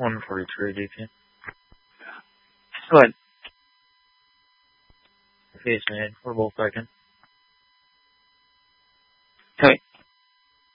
143 DP. Go ahead. Face made. We're both back in. Okay.